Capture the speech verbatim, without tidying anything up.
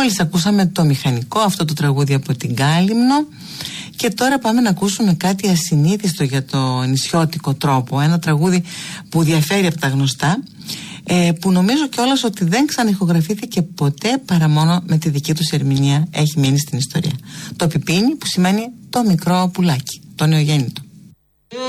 Μόλις ακούσαμε το Μηχανικό, αυτό το τραγούδι από την Κάλυμνο. Και τώρα πάμε να ακούσουμε κάτι ασυνήθιστο για το νησιώτικο τρόπο. Ένα τραγούδι που διαφέρει από τα γνωστά, ε, που νομίζω κιόλας ότι δεν ξαναηχογραφήθηκε ποτέ παρά μόνο με τη δική του ερμηνεία έχει μείνει στην ιστορία. Το Πιπίνι, που σημαίνει το μικρό πουλάκι, το νεογέννητο.